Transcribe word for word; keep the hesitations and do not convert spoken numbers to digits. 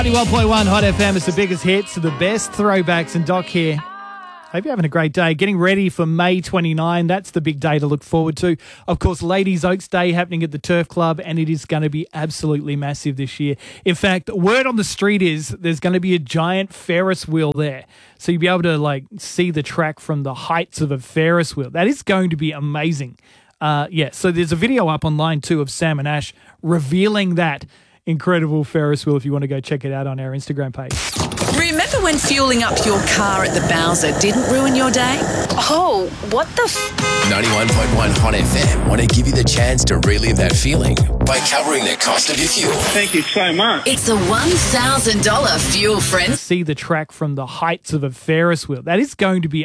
ninety-one point one Hot F M is the biggest hits, the best throwbacks, and Doc here. Hope you're having a great day. Getting ready for May twenty-ninth. That's the big day to look forward to. Of course, Ladies Oaks Day happening at the Turf Club, and it is going to be absolutely massive this year. In fact, word on the street is there's going to be a giant Ferris wheel there. So you'll be able to like see the track from the heights of a Ferris wheel. That is going to be amazing. Uh, yeah, so there's a video up online too of Sam and Ash revealing that incredible Ferris wheel if you want to go check it out on our Instagram page. Remember when fueling up your car at the Bowser didn't ruin your day? Oh, what the f... ninety-one point one Hot F M want to give you the chance to relive that feeling by covering the cost of your fuel. Thank you so much. It's a one thousand dollars fuel friend. See the track from the heights of a Ferris wheel. That is going to be